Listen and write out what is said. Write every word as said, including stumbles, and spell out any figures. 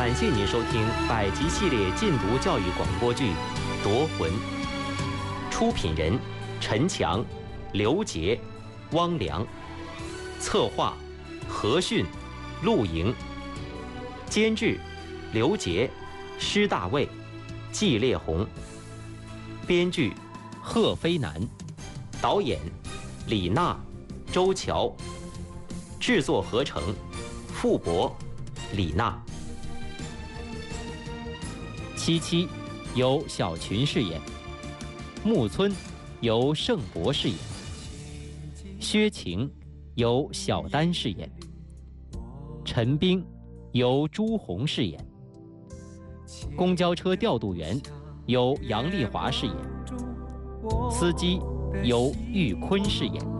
感谢您收听百集系列禁毒教育广播剧《夺魂》，出品人陈强、刘杰、汪良，策划何迅、陆莹，监制刘杰、施大卫、季烈红，编剧贺飞南，导演李娜、周乔，制作合成傅博、李娜。七七由小群饰演，木村由盛博饰演，薛晴由小丹饰演，陈冰由朱红饰演，公交车调度员由杨丽华饰演，司机由玉坤饰演。